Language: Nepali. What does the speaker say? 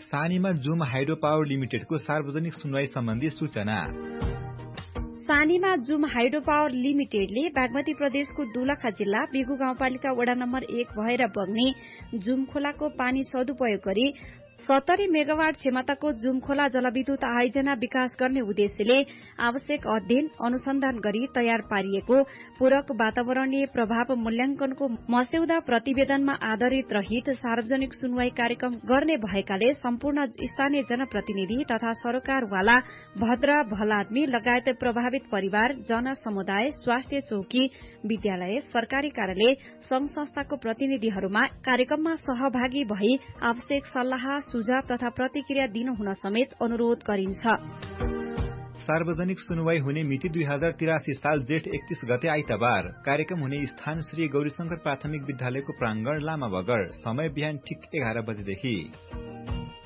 सानीमा जुम हाइड्रो पावर लिमिटेडको सार्वजनिक सुनवाई सम्बन्धी सूचना। सानीमा जुम हाइड्रो पावर लिमिटेडले बागमती प्रदेशको दोलखा जिल्ला बिगु गाउँपालिका वडा नम्बर 1 भएर बग्ने जुम खोलाको पानी सदुपयोग गरी 70 मेगावाट क्षमताको जुम खोला जलविद्युत आयोजना विकास गर्ने उद्देश्यले आवश्यक अध्ययन अनुसन्धान गरी तयार पारिएको पूरक वातावरणीय प्रभाव मूल्याङ्कनको मस्यौदा प्रतिवेदनमा आधारित रहित सार्वजनिक सुनवाई कार्यक्रम गर्ने भएकाले सम्पूर्ण स्थानीय जनप्रतिनिधि तथा सरकारवाला भद्र भलादमी लगायत प्रभावित परिवार जन समुदाय स्वास्थ्य चौकी विद्यालय सरकारी कार्यालय संघ संस्थाको प्रतिनिधिहरूमा कार्यक्रममा सहभागी भई आवश्यक सल्लाह सुझाव तथा प्रतिक्रिया दिनु हुन समेत अनुरोध गरिन्छ। सार्वजनिक सुनवाई हुने मिति 2083 साल जेठ 31 गते आइतबार। कार्यक्रम हुने स्थान श्री गौरीशंकर प्राथमिक विद्यालयको प्रांगण लामा बगर। समय बिहान ठिक 11 बजेदेखि।